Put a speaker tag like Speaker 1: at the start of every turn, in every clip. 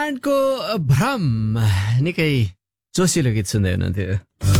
Speaker 1: ब्यान्डको भ्रम निकै जोसिलो गीत सुन्दै हुनुहुन्थ्यो।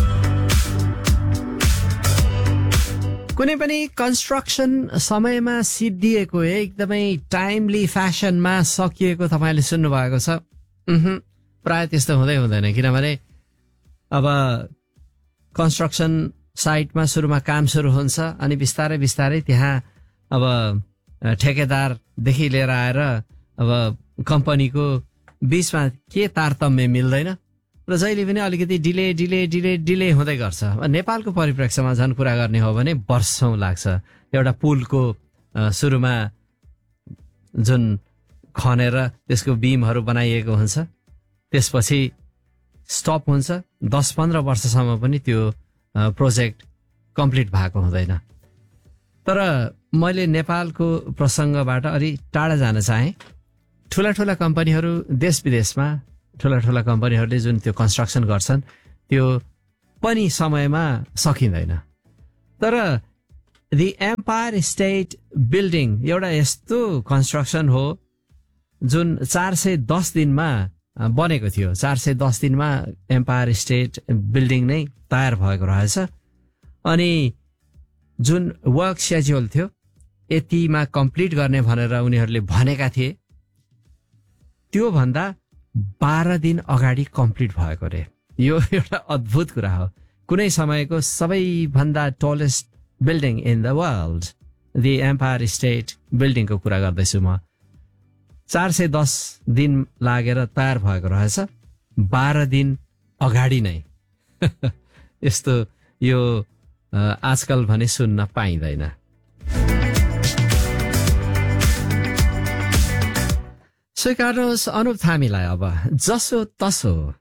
Speaker 1: कुनै पनि कन्स्ट्रक्सन समयमा सिद्धिएको एकदमै टाइमली फ्यासनमा सकिएको तपाईँले सुन्नुभएको छ? प्राय त्यस्तो हुँदैन, किनभने अब कन्स्ट्रक्सन साइटमा सुरुमा काम सुरु हुन्छ अनि बिस्तारै बिस्तारै त्यहाँ अब ठेकेदारदेखि लिएर आएर अब कम्पनीको बीचमा के तारतम्य मिल्दैन र जहिले पनि अलिकति डिले हुँदै गर्छ। नेपालको परिप्रेक्ष्यमा झन् कुरा गर्ने हो भने वर्षौं लाग्छ। एउटा पुलको सुरुमा जुन खनेर त्यसको बिमहरू बनाइएको हुन्छ, त्यसपछि स्टप हुन्छ, 10-15 वर्षसम्म पनि त्यो प्रोजेक्ट कम्प्लिट भएको हुँदैन। तर मैले नेपालको प्रसङ्गबाट अलि टाढा जान चाहेँ। ठुला ठुला कम्पनीहरू देश विदेशमा ठुला ठुला कम्पनीहरूले जुन त्यो कन्स्ट्रक्सन गर्छन् त्यो पनि समयमा सकिँदैन। तर दि एम्पायर स्टेट बिल्डिङ एउटा यस्तो कन्स्ट्रक्सन हो जुन 410 दिनमा बनेको थियो। 410 दिनमा एम्पायर स्टेट बिल्डिङ नै तयार भएको रहेछ। अनि जुन वर्क सेड्युल थियो यतिमा कम्प्लिट गर्ने भनेर उनीहरूले भनेका थिए, त्यो भन्दा 12 दिन अगाडि कम्प्लिट भएको रे। यो एउटा अद्भुत कुरा हो। कुनै समयको सबैभन्दा tallest building in the world the empire state बिल्डिङको कुरा गर्दैछु म। 410 दिन लागेर तयार भएको रहेछ, 12 दिन अगाडि नै। यस्तो यो आजकल भने सुन्न पाइँदैन। स्वीकार्नुहोस् अनुप थामीलाई अब जसो तसो।